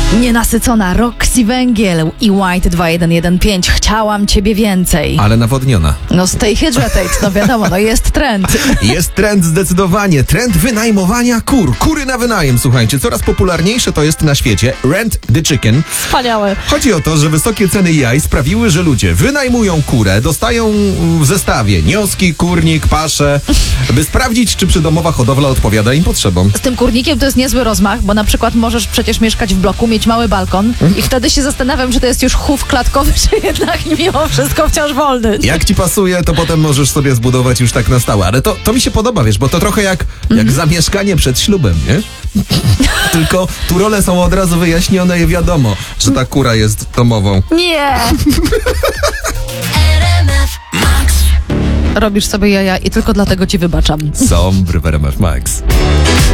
Nienasycona Roxy Węgiel i White 2115. Chciałam ciebie więcej. Ale nawodniona. No stay hydrated, no wiadomo, no jest trend. Jest trend zdecydowanie. Trend wynajmowania kur. Kury na wynajem, słuchajcie. Coraz popularniejsze to jest na świecie. Rent the chicken. Wspaniałe. Chodzi o to, że wysokie ceny jaj sprawiły, że ludzie wynajmują kurę, dostają w zestawie nioski, kurnik, paszę, by sprawdzić, czy przydomowa hodowla odpowiada im potrzebom. Z tym kurnikiem to jest niezły rozmach, bo na przykład możesz przecież mieszkać w bloku, mieć mały balkon i wtedy się zastanawiam, czy to jest już chów klatkowy, czy jednak mimo wszystko wciąż wolny. Jak ci pasuje, to potem możesz sobie zbudować już tak na stałe. Ale to mi się podoba, wiesz, bo to trochę jak zamieszkanie przed ślubem, nie? Tylko tu role są od razu wyjaśnione i wiadomo, że ta kura jest domową. Nie! Robisz sobie jaja i tylko dlatego ci wybaczam. Sombry w RMF Max.